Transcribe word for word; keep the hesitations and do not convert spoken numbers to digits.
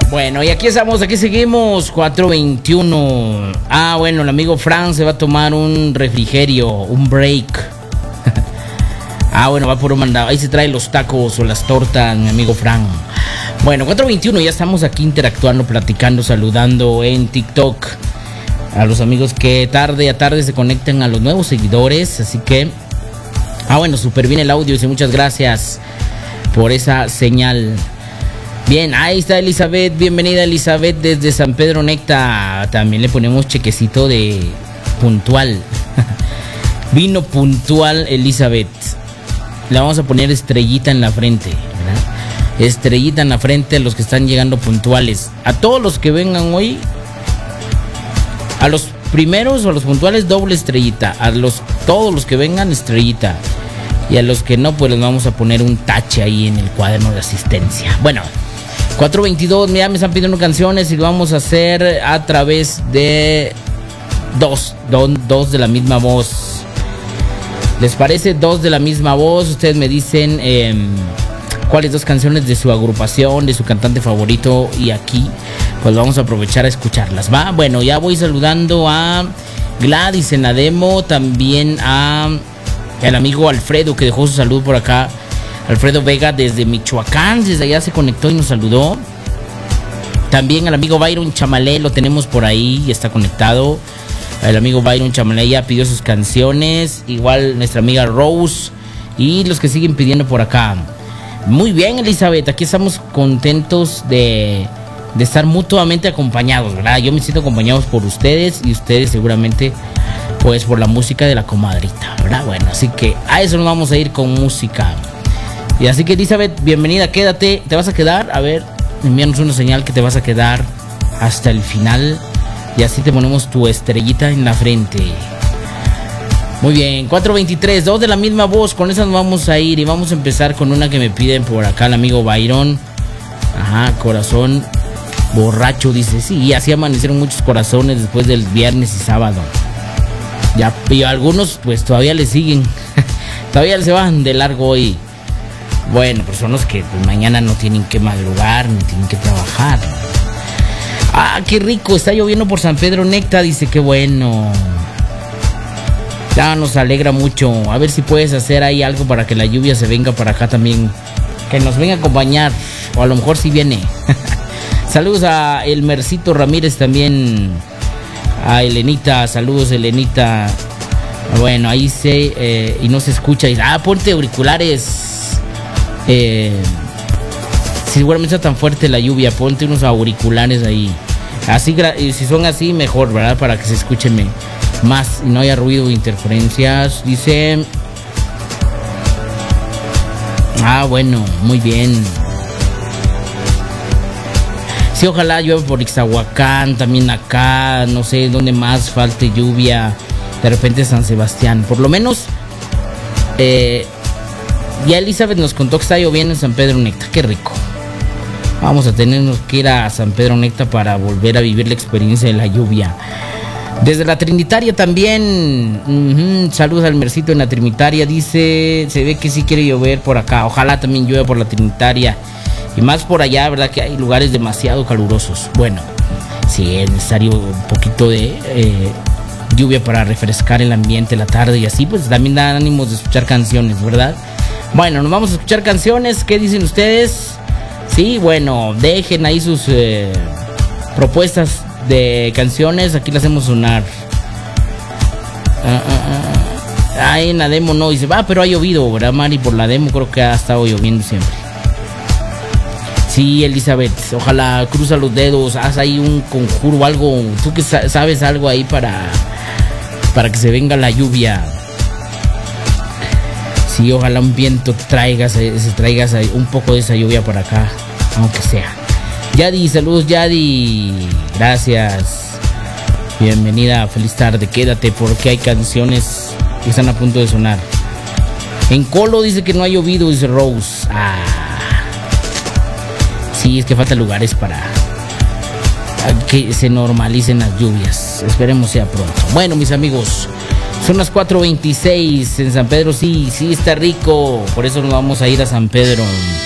Bueno, y aquí estamos, aquí seguimos, cuatro veintiuno. Ah, bueno, el amigo Fran se va a tomar un refrigerio, un break. Ah, bueno, va por un mandado. Ahí se trae los tacos o las tortas, mi amigo Fran. Bueno, cuatro veintiuno, ya estamos aquí interactuando, platicando, saludando en TikTok a los amigos que tarde a tarde se conectan, a los nuevos seguidores. Así que, ah, bueno, súper bien el audio. Dice muchas gracias por esa señal. Bien, ahí está Elizabeth. Bienvenida, Elizabeth, desde San Pedro Necta. También le ponemos chequecito de puntual. Vino puntual, Elizabeth. Le vamos a poner estrellita en la frente, ¿verdad? Estrellita en la frente a los que están llegando puntuales. A todos los que vengan hoy, a los primeros o a los puntuales, doble estrellita. A los todos los que vengan, estrellita. Y a los que no, pues les vamos a poner un tache ahí en el cuaderno de asistencia. Bueno, cuatro veintidós, mira, me están pidiendo canciones y lo vamos a hacer a través de dos, dos, dos de la misma voz. ¿Les parece? Dos de la misma voz. Ustedes me dicen eh, cuáles dos canciones de su agrupación, de su cantante favorito, y aquí pues vamos a aprovechar a escucharlas, ¿va? Bueno, ya voy saludando a Gladys en la demo, también a el amigo Alfredo, que dejó su salud por acá. Alfredo Vega desde Michoacán, desde allá se conectó y nos saludó. También al amigo Byron Chamalé, lo tenemos por ahí y está conectado. El amigo Byron Chamalé ya pidió sus canciones. Igual nuestra amiga Rose y los que siguen pidiendo por acá. Muy bien, Elizabeth, aquí estamos contentos de, de estar mutuamente acompañados, ¿verdad? Yo me siento acompañados por ustedes y ustedes seguramente pues por la música de la comadrita, ¿verdad? Bueno, así que a eso nos vamos a ir con música. Y así que, Elizabeth, bienvenida, quédate. ¿Te vas a quedar? A ver, envíanos una señal que te vas a quedar hasta el final. Y así te ponemos tu estrellita en la frente. Muy bien, cuatro veintitrés, dos de la misma voz. Con esas vamos a ir y vamos a empezar con una que me piden por acá el amigo Byron. Ajá, corazón borracho, dice. Sí, y así amanecieron muchos corazones después del viernes y sábado. Ya, y algunos pues todavía le siguen. Todavía se van de largo hoy. Bueno, pues son los que pues, mañana no tienen que madrugar, ni tienen que trabajar. Ah, qué rico, está lloviendo por San Pedro Necta, dice, qué bueno. Ya nos alegra mucho. A ver si puedes hacer ahí algo para que la lluvia se venga para acá también. Que nos venga a acompañar, o a lo mejor si viene. Saludos a Elmercito Ramírez también. A Elenita, saludos Elenita. Bueno, ahí se, eh, y no se escucha. Ah, ponte auriculares. Eh, seguramente está tan fuerte la lluvia, ponte unos auriculares ahí. Así, si son así, mejor, ¿verdad? Para que se escuche más y no haya ruido o interferencias. Dice. Ah, bueno, muy bien. Sí, ojalá llueva por Ixtahuacán, también acá, no sé dónde más falte lluvia. De repente San Sebastián, por lo menos. Eh. Ya Elizabeth nos contó que está lloviendo en San Pedro Necta. Qué rico. Vamos a tener que ir a San Pedro Necta para volver a vivir la experiencia de la lluvia. Desde la Trinitaria también. Uh-huh, saludos al Mercito en la Trinitaria. Dice, se ve que sí quiere llover por acá. Ojalá también llueva por la Trinitaria. Y más por allá, ¿verdad? Que hay lugares demasiado calurosos. Bueno, sí, es necesario un poquito de eh, lluvia para refrescar el ambiente la tarde. Y así pues también da ánimos de escuchar canciones, ¿verdad? Bueno, nos vamos a escuchar canciones. ¿Qué dicen ustedes? Sí, bueno, dejen ahí sus eh, propuestas de canciones. Aquí las hacemos sonar. Uh, uh, uh. Ahí en la demo no. Dice, va, pero ha llovido, ¿verdad, Mari? Por la demo creo que ha estado lloviendo siempre. Sí, Elizabeth, ojalá cruza los dedos. Haz ahí un conjuro o algo. Tú que sabes algo ahí para, para que se venga la lluvia. Sí, ojalá un viento traigas, se traigas un poco de esa lluvia para acá, aunque sea. Yadi, saludos Yadi, gracias. Bienvenida, feliz tarde, quédate porque hay canciones que están a punto de sonar. En Colo dice que no ha llovido, dice Rose. Ah, sí, es que faltan lugares para que se normalicen las lluvias. Esperemos sea pronto. Bueno, mis amigos, son las cuatro veintiséis en San Pedro. Sí, sí está rico. Por eso nos vamos a ir a San Pedro.